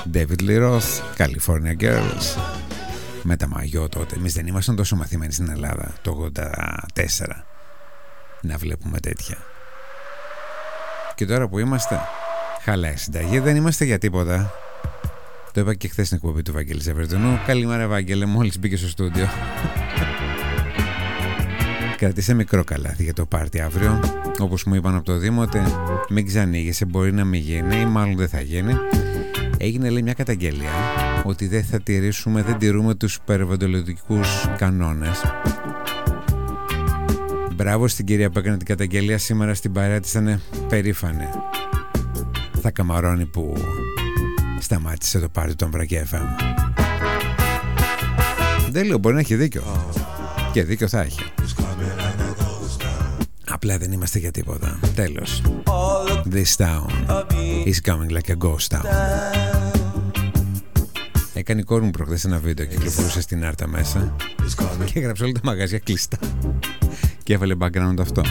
David Lee Roth, California Girls. Με τα μαγιό τότε. Εμείς δεν ήμασταν τόσο μαθημένοι στην Ελλάδα το 84 να βλέπουμε τέτοια. Και τώρα που είμαστε, χαλάει συνταγή, δεν είμαστε για τίποτα. Το είπα και χθες στην εκπομπή του Βαγγέλη Ζεβερτινού. Καλημέρα Βαγγέλη, μόλις μπήκε στο στούντιο. Κρατήσε μικρό καλάθι για το πάρτι αύριο. Όπως μου είπαν από το Δήμο, ότι μην ξανοίγεσαι, μπορεί να μην γίνει ή μάλλον δεν θα γίνει. Έγινε, λέει, μια καταγγελία ότι δεν τηρούμε τους περιβαλλοντικούς κανόνες. Μπράβο στην κυρία που έκανε την καταγγελία σήμερα στην παρέα της, ήταν περήφανη. Θα καμαρώνει που σταμάτησε το πάρτι του Αμπρακέ FM. Δεν λέω, μπορεί να έχει δίκιο. Και δίκιο θα έχει. Απλά δεν είμαστε για τίποτα. Τέλος. This town is coming like a ghost town. Έκανε η κόρη μου προχθές ένα βίντεο και κυκλοφορούσε στην Άρτα μέσα και έγραψε όλα τα μαγαζιά κλειστά και έβαλε background αυτό.